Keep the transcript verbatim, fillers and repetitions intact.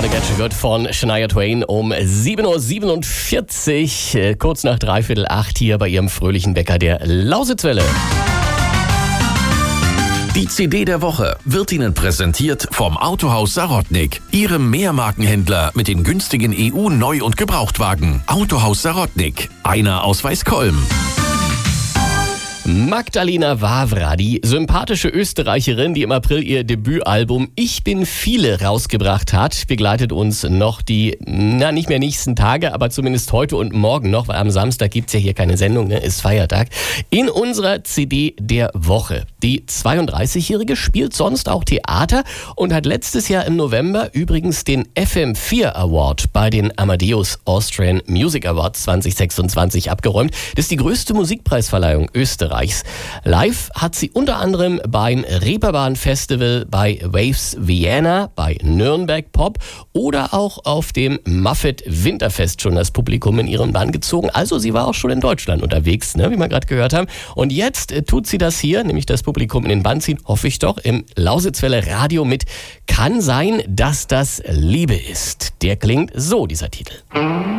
Gonna Get You Good von Shania Twain um sieben Uhr siebenundvierzig, äh, kurz nach dreiviertel acht hier bei ihrem fröhlichen Wecker der Lausitzwelle. Die C D der Woche wird Ihnen präsentiert vom Autohaus Sarotnik, Ihrem Mehrmarkenhändler mit den günstigen E U-Neu- und Gebrauchtwagen. Autohaus Sarotnik, einer aus Weißkolm. Magdalena Wawra, die sympathische Österreicherin, die im April ihr Debütalbum Ich bin viele rausgebracht hat, begleitet uns noch die, na nicht mehr nächsten Tage, aber zumindest heute und morgen noch, weil am Samstag gibt's ja hier keine Sendung, ne, ist Feiertag, in unserer C D der Woche. Die zweiunddreißigjährige spielt sonst auch Theater und hat letztes Jahr im November übrigens den F M vier Award bei den Amadeus Austrian Music Awards zwanzig sechsundzwanzig abgeräumt. Das ist die größte Musikpreisverleihung Österreichs. Live hat sie unter anderem beim Reeperbahn Festival, bei Waves Vienna, bei Nürnberg Pop oder auch auf dem Muffet Winterfest schon das Publikum in ihren Bann gezogen. Also sie war auch schon in Deutschland unterwegs, ne, wie wir gerade gehört haben. Und jetzt äh, tut sie das hier, nämlich das Publikum in den Bann ziehen, hoffe ich doch, im Lausitzwelle Radio mit Kann sein, dass das Liebe ist. Der klingt so, dieser Titel.